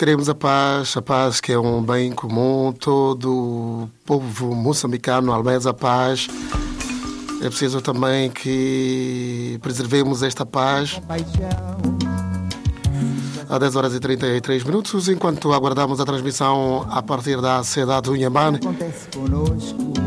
queremos a paz que é um bem comum, todo o povo moçambicano almeja a paz. É preciso também que preservemos esta paz. Há 10 horas e 33 minutos, enquanto aguardamos a transmissão a partir da cidade do Inhambane. Acontece conosco.